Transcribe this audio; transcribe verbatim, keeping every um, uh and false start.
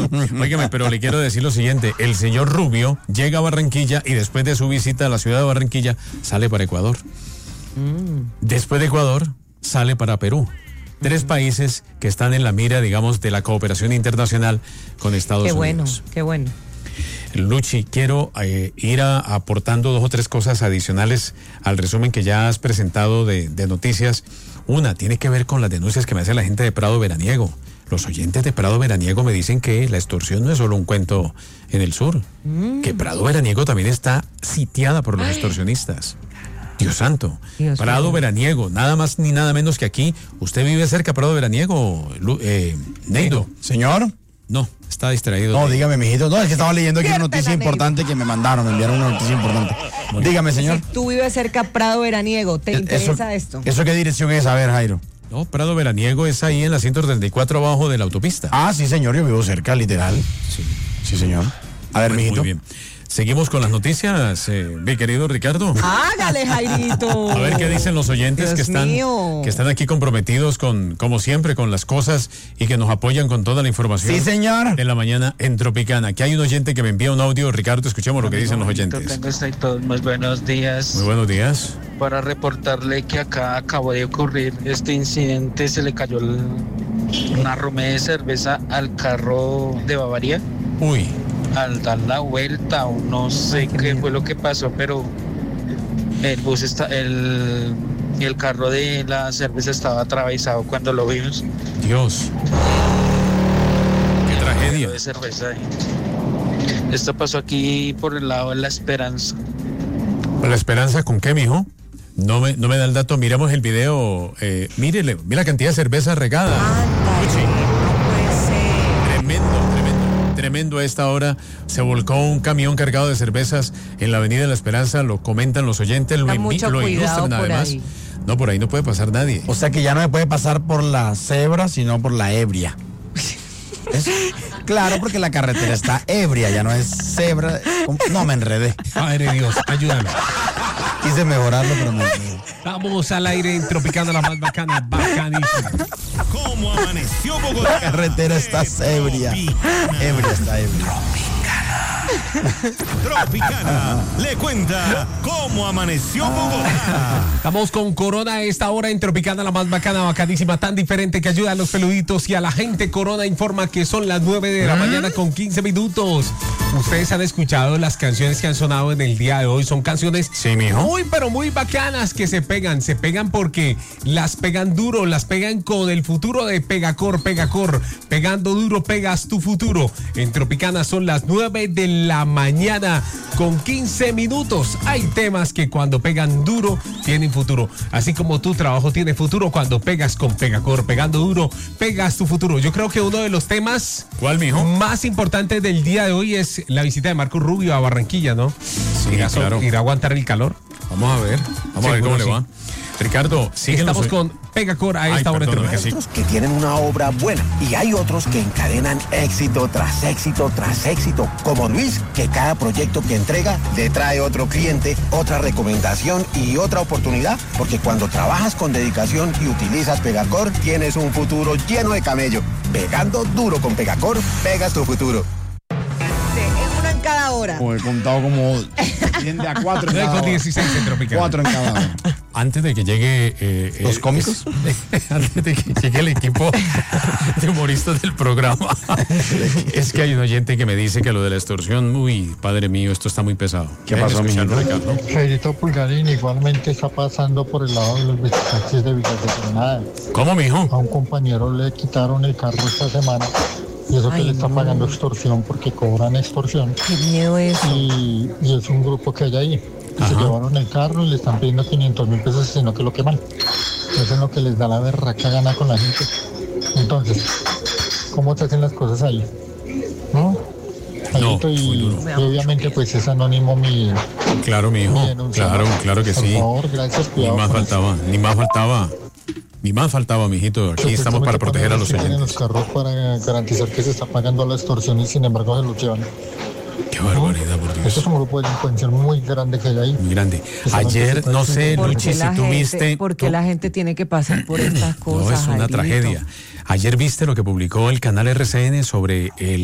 Óigame, pero le quiero decir lo siguiente, el señor Rubio llega a Barranquilla y después de su visita a la ciudad de Barranquilla sale para Ecuador. Mm. Después de Ecuador sale para Perú. Tres países que están en la mira, digamos, de la cooperación internacional con Estados qué Unidos. Qué bueno, qué bueno. Luchi, quiero eh, ir a, aportando dos o tres cosas adicionales al resumen que ya has presentado de, de noticias. Una, tiene que ver con las denuncias que me hace la gente de Prado Veraniego. Los oyentes de Prado Veraniego me dicen que la extorsión no es solo un cuento en el sur, mm. que Prado Veraniego también está sitiada por los Ay. extorsionistas. Dios santo, Dios Prado mío. Veraniego, nada más ni nada menos que aquí. ¿Usted vive cerca de Prado Veraniego, eh, Neido? ¿Señor? No, está distraído. No, de... dígame, mijito. No, es que estaba leyendo aquí una noticia importante que me mandaron, me enviaron una noticia importante. Bueno. Dígame, señor. Si tú vives cerca de Prado Veraniego, ¿te interesa eso, esto? ¿Eso qué dirección es? A ver, Jairo. No, Prado Veraniego es ahí en la ciento treinta y cuatro abajo de la autopista. Ah, sí, señor, yo vivo cerca, literal. Sí. Sí, señor. A ver, bueno, mijito. Muy bien. Seguimos con las noticias, eh, mi querido Ricardo. Hágale, Jairito. A ver qué dicen los oyentes Dios que están, mío. que están aquí comprometidos con, como siempre, con las cosas y que nos apoyan con toda la información. Sí, señor. En la mañana en Tropicana. Aquí hay un oyente que me envía un audio. Ricardo, escuchemos lo que dicen los oyentes. Tengo usted todos muy buenos días. Muy buenos días. Para reportarle que acá acabó de ocurrir este incidente, se le cayó el, una rome de cerveza al carro de Bavaria. Uy. Al dar la vuelta o no sé qué fue lo que pasó, pero el bus está, el, el carro de la cerveza estaba atravesado cuando lo vimos. Dios. Qué tragedia. De cerveza. Esto pasó aquí por el lado de La Esperanza. ¿La Esperanza con qué, mijo? No me, no me da el dato. Miremos el video. Eh, mírele, mira la cantidad de cerveza regada. Ándale, no puede ser. Tremendo, tremendo. Tremendo a esta hora, se volcó un camión cargado de cervezas en la avenida de La Esperanza, lo comentan los oyentes, lo, mucho lo ilustran además. Ahí. No, por ahí no puede pasar nadie. O sea que ya no me puede pasar por la cebra, sino por la ebria. ¿Es? Claro, porque la carretera está ebria, ya no es cebra. No, me enredé. Padre Dios, ayúdame. Quise mejorarlo, pero me enredé. Vamos al aire en Tropicana, la más bacana, bacanísima. ¿Cómo amaneció Bogotá? La carretera está ebria. Ebria está ebria. Tropicana le cuenta cómo amaneció Bogotá. Estamos con Corona a esta hora en Tropicana, la más bacana, bacanísima, tan diferente que ayuda a los peluditos y a la gente. Corona informa que son las nueve de la ¿Mm? mañana con quince minutos. Ustedes han escuchado las canciones que han sonado en el día de hoy. Son canciones sí, mijo. muy, pero muy bacanas que se pegan. Se pegan porque las pegan duro, las pegan con el futuro de Pegacor, Pegacor. Pegando duro, pegas tu futuro. En Tropicana son las nueve de la mañana con quince minutos. Hay temas que cuando pegan duro tienen futuro. Así como tu trabajo tiene futuro cuando pegas con Pegacor. Pegando duro, pegas tu futuro. Yo creo que uno de los temas ¿Cuál, mijo? más importantes del día de hoy es la visita de Marco Rubio a Barranquilla, ¿no? Sí, ¿Irá, claro. ¿Irá a aguantar el calor? Vamos a ver, vamos a ver cómo sí. le va. Ricardo, estamos con Pegacor a esta Ay, hora. perdón, Hay sí. otros que tienen una obra buena y hay otros que encadenan éxito tras éxito tras éxito, como Luis, que cada proyecto que entrega le trae otro cliente, otra recomendación y otra oportunidad, porque cuando trabajas con dedicación y utilizas Pegacor, tienes un futuro lleno de camello. Pegando duro con Pegacor, pegas tu futuro. Uno en cada hora. Como he contado como de a cuatro en cada Con hora. dieciséis en Tropicana. Cuatro en cada hora. Antes de que llegue eh, ¿Los eh, cómicos? es- antes de que llegue el equipo de humoristas del programa, es que hay un oyente que me dice que lo de la extorsión, uy, padre mío, esto está muy pesado. ¿Qué Dejen pasó, escucharlo, mijito? Ricardo. Jairito Pulgarín igualmente está pasando por el lado de los visitantes de Villas de Granada. ¿Cómo, mijo? A un compañero le quitaron el carro esta semana y eso Ay, que le está no. pagando extorsión porque cobran extorsión Qué miedo eso. y, y es un grupo que hay ahí. Y se Ajá. llevaron el carro y le están pidiendo quinientos mil pesos sino que lo queman. Eso es lo que les da la berraca gana con la gente. Entonces, ¿cómo se hacen las cosas ahí? ¿No? Jairito, muy y, duro. y obviamente pues es anónimo mi, Claro, mijo. mi denuncia. Claro, claro que Por sí. favor, gracias, Ni cuidado más con eso. faltaba, ni más faltaba. Ni más faltaba, mijito. Aquí estamos para proteger a los tienen los oyentes. carros para garantizar que se está pagando la extorsión y sin embargo se los llevan. Qué barbaridad, por Esto Dios. es un grupo de delincuencia muy grande que hay ahí. Muy grande. Ayer, no sé, ¿Por Luchi, qué si la tú gente- viste... ¿Por qué la gente tiene que pasar por estas cosas? No, es una Jairito? tragedia. Ayer viste lo que publicó el canal R C N sobre el